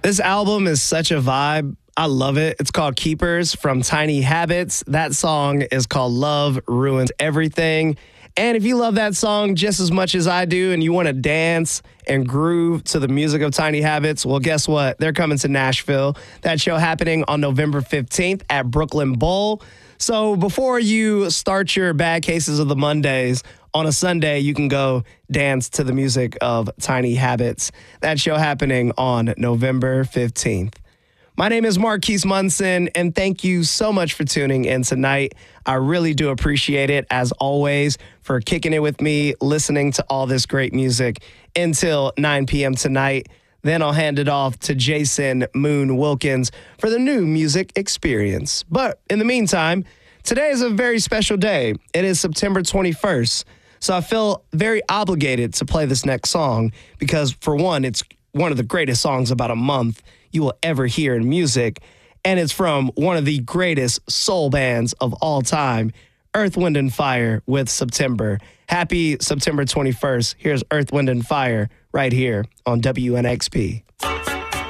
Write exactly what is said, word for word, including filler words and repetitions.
This album is such a vibe. I love it. It's called Keepers from Tiny Habits. That song is called Love Ruins Everything. And if you love that song just as much as I do and you want to dance and groove to the music of Tiny Habits, well, guess what? They're coming to Nashville. That show happening on November fifteenth at Brooklyn Bowl. So before you start your bad cases of the Mondays, on a Sunday, you can go dance to the music of Tiny Habits. That show happening on November fifteenth. My name is Marquise Munson, and thank you so much for tuning in tonight. I really do appreciate it, as always, for kicking it with me, listening to all this great music until nine p.m. tonight. Then I'll hand it off to Jason Moon Wilkins for the new music experience. But in the meantime, today is a very special day. It is September twenty-first. So I feel very obligated to play this next song because, for one, it's one of the greatest songs about a month you will ever hear in music. And it's from one of the greatest soul bands of all time, Earth, Wind and Fire with September. Happy September twenty-first. Here's Earth, Wind and Fire right here on W N X P.